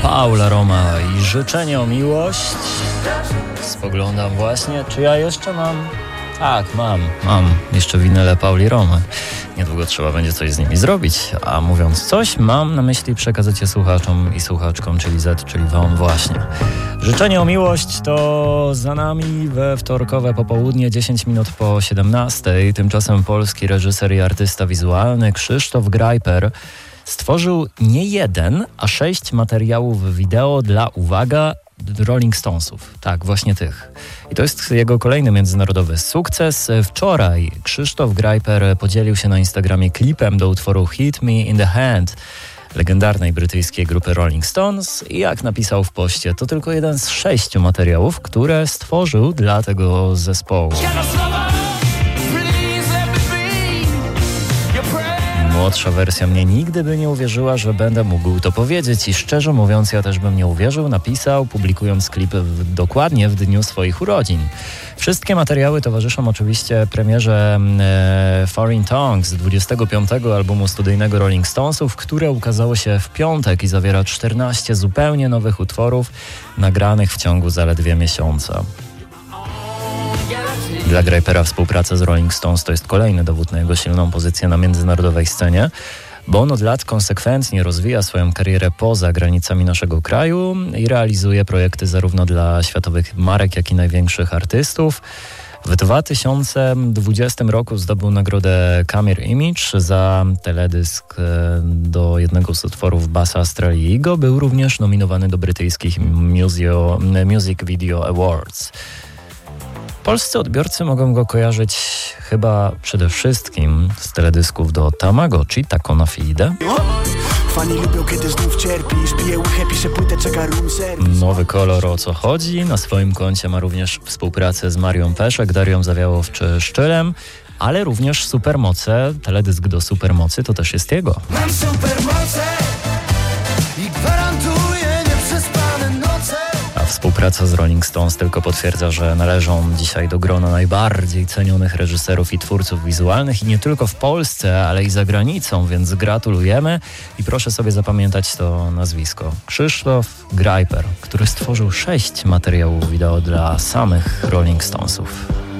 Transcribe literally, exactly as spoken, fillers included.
Paula Roma i Życzenie o miłość. Spoglądam właśnie, czy ja jeszcze mam... Tak, mam, mam jeszcze winyle Pauli Romy. Niedługo trzeba będzie coś z nimi zrobić. A mówiąc coś, mam na myśli przekazać je słuchaczom i słuchaczkom, czyli Z, czyli wam właśnie. Życzenie o miłość to za nami we wtorkowe popołudnie, dziesięć minut po siedemnastej. Tymczasem polski reżyser i artysta wizualny Krzysztof Grajper stworzył nie jeden, a sześć materiałów wideo dla, uwaga, Rolling Stonesów. Tak, właśnie tych. I to jest jego kolejny międzynarodowy sukces. Wczoraj Krzysztof Grajper podzielił się na Instagramie klipem do utworu Hit Me in the Hand legendarnej brytyjskiej grupy Rolling Stones i jak napisał w poście, to tylko jeden z sześciu materiałów, które stworzył dla tego zespołu. Młodsza wersja mnie nigdy by nie uwierzyła, że będę mógł to powiedzieć i szczerze mówiąc ja też bym nie uwierzył, napisał, publikując klip w, dokładnie w dniu swoich urodzin. Wszystkie materiały towarzyszą oczywiście premierze e, Foreign Tongues, dwudziestego piątego albumu studyjnego Rolling Stonesów, które ukazało się w piątek i zawiera czternaście zupełnie nowych utworów nagranych w ciągu zaledwie miesiąca. Dla Grajpera współpraca z Rolling Stones to jest kolejny dowód na jego silną pozycję na międzynarodowej scenie, bo on od lat konsekwentnie rozwija swoją karierę poza granicami naszego kraju i realizuje projekty zarówno dla światowych marek, jak i największych artystów. W dwa tysiące dwudziestym roku zdobył nagrodę Camera Image za teledysk do jednego z utworów Bassa Australiigo. Był również nominowany do brytyjskich Museo, Music Video Awards. Polscy odbiorcy mogą go kojarzyć chyba przede wszystkim z teledysków do Tamagotchi, Taco na Fide. Nowy kolor, o co chodzi. Na swoim koncie ma również współpracę z Marią Peszek, Darią Zawiałow czy Szczylem, ale również Supermoce. Teledysk do Supermocy to też jest jego. Mam supermoce i gwarantuję nieprzespane noce. A współpraca z Rolling Stones tylko potwierdza, że należą dzisiaj do grona najbardziej cenionych reżyserów i twórców wizualnych i nie tylko w Polsce, ale i za granicą, więc gratulujemy i proszę sobie zapamiętać to nazwisko. Krzysztof Grajper, który stworzył sześć materiałów wideo dla samych Rolling Stonesów.